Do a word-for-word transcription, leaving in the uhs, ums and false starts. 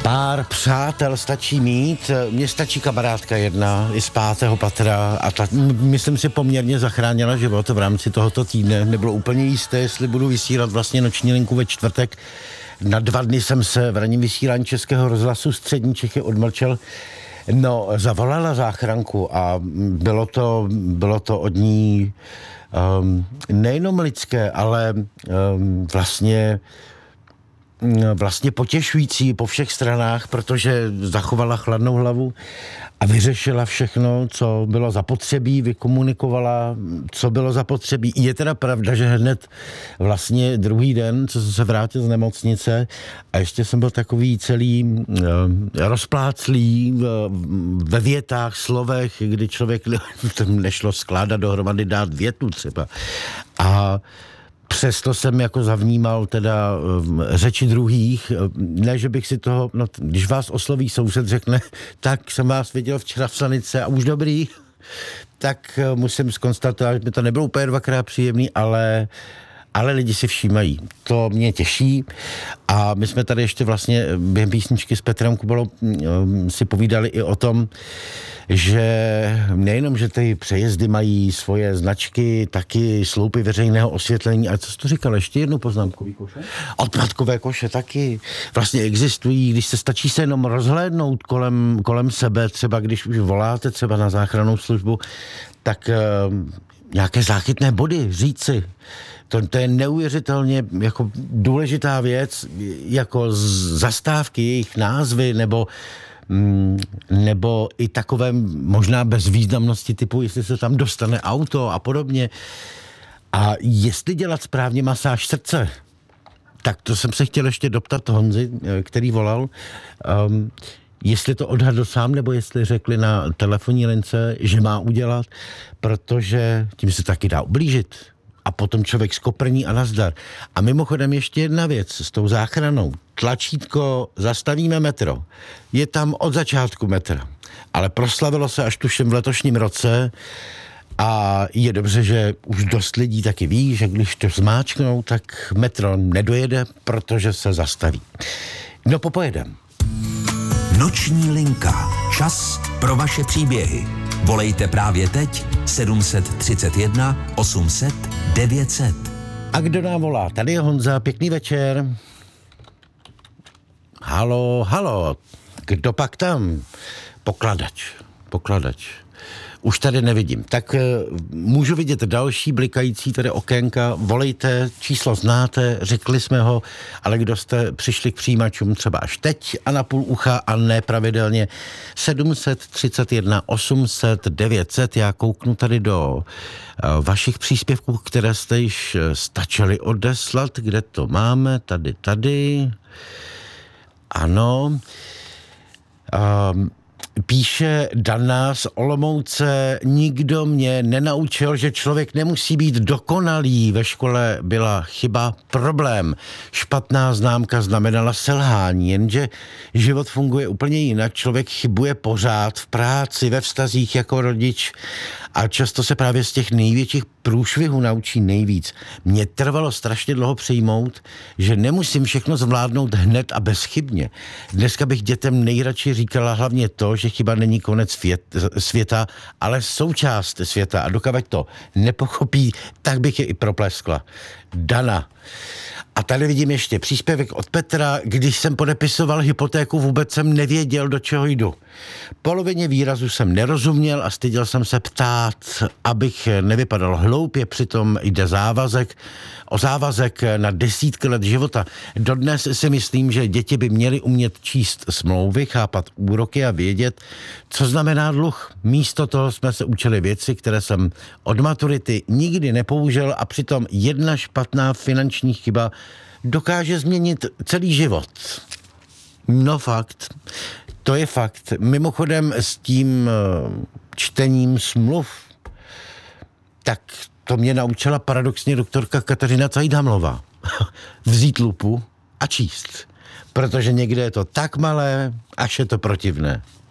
Pár přátel stačí mít, mně stačí kamarádka jedna, i z pátého patra a ta, myslím si, poměrně zachránila život v rámci tohoto týdne. Nebylo úplně jisté, jestli budu vysílat vlastně noční linku ve čtvrtek. Na dva dny jsem se v ranním vysílání Českého rozhlasu Střední Čechy odmlčel. No, zavolala záchranku a bylo to, bylo to od ní um, nejenom lidské, ale um, vlastně vlastně potěšující po všech stranách, protože zachovala chladnou hlavu a vyřešila všechno, co bylo zapotřebí, vykomunikovala, co bylo zapotřebí. Je teda pravda, že hned vlastně druhý den, co jsem se vrátil z nemocnice a ještě jsem byl takový celý uh, rozpláclý uh, ve větách, slovech, kdy člověk nešlo skládat dohromady, dát větu třeba. A přesto jsem jako zavnímal teda um, řeči druhých, ne, že bych si toho, no, když vás osloví soused, řekne, tak jsem vás viděl včera v Sanice a už dobrý, tak uh, musím zkonstatovat, že mi to nebylo úplně dvakrát příjemný, ale ale lidi si všímají. To mě těší a my jsme tady ještě vlastně během písničky s Petrem Kubalou um, si povídali i o tom, že nejenom, že ty přejezdy mají svoje značky, taky sloupy veřejného osvětlení, ale co jsi to říkal, ještě jednu poznámku? Koše? Odpadkové koše taky vlastně existují, když se stačí se jenom rozhlédnout kolem, kolem sebe, třeba když už voláte třeba na záchrannou službu, tak uh, nějaké záchytné body říci. To, to je neuvěřitelně jako důležitá věc, jako zastávky, jejich názvy, nebo nebo i takové možná bezvýznamnosti typu, jestli se tam dostane auto a podobně. A jestli dělat správně masáž srdce, tak to jsem se chtěl ještě doptat Honzi, který volal, um, jestli to odhadl sám, nebo jestli řekli na telefonní lince, že má udělat, protože tím se taky dá ublížit. A potom člověk skoprní a nazdar. A mimochodem ještě jedna věc s tou záchranou. Tlačítko zastavíme metro. Je tam od začátku metra. Ale proslavilo se až tuším v letošním roce a je dobře, že už dost lidí taky ví, že když to zmáčknou, tak metro nedojede, protože se zastaví. No popojedem. Noční linka. Čas pro vaše příběhy. Volejte právě teď sedm set třicet jedna osm set devět set. A kdo nám volá? Tady je Honza, pěkný večer. Halo, halo, kdo pak tam? Pokladač, pokladač. Už tady nevidím. Tak uh, můžu vidět další blikající tady okénka. Volejte, číslo znáte, řekli jsme ho, ale kdo jste přišli k přijímačům třeba až teď a na půl ucha a ne pravidelně sedm set třicet jedna osm set devět set. Já kouknu tady do uh, vašich příspěvků, které jste již stačili odeslat. Kde to máme? Tady, tady. Ano. Um, Píše Dana z Olomouce, nikdo mě nenaučil, že člověk nemusí být dokonalý. Ve škole byla chyba, problém. Špatná známka znamenala selhání, jenže život funguje úplně jinak. Člověk chybuje pořád v práci, ve vztazích jako rodič a často se právě z těch největších průšvihů naučí nejvíc. Mně trvalo strašně dlouho přijmout, že nemusím všechno zvládnout hned a bezchybně. Dneska bych dětem nejradši říkala hlavně to, že chyba není konec světa, ale součást světa. A dokud to nepochopí, tak bych je i propleskla. Dana. A tady vidím ještě příspěvek od Petra. Když jsem podepisoval hypotéku, vůbec jsem nevěděl, do čeho jdu. Polovině výrazu jsem nerozuměl a styděl jsem se ptát, abych nevypadal hloupě, přitom jde závazek, o závazek na desítky let života. Dodnes si myslím, že děti by měly umět číst smlouvy, chápat úroky a vědět, co znamená dluh. Místo toho jsme se učili věci, které jsem od maturity nikdy nepoužil a přitom jedna špatná finanční chyba dokáže změnit celý život. No fakt. To je fakt. Mimochodem s tím čtením smluv, tak to mě naučila paradoxně doktorka Kateřina Cajdhamlová. Vzít lupu a číst. Protože někde je to tak malé, až je to protivné.